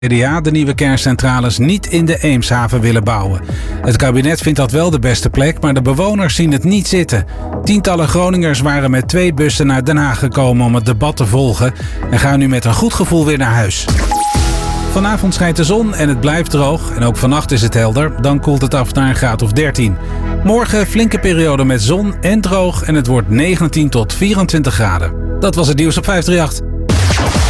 CDA de nieuwe kerncentrales niet in de Eemshaven willen bouwen. Het kabinet vindt dat wel de beste plek, maar de bewoners zien het niet zitten. Tientallen Groningers waren met 2 bussen naar Den Haag gekomen om het debat te volgen en gaan nu met een goed gevoel weer naar huis. Vanavond schijnt de zon en het blijft droog. En ook vannacht is het helder. Dan koelt het af naar een graad of 13. Morgen flinke periode met zon en droog. En het wordt 19 tot 24 graden. Dat was het nieuws op 538.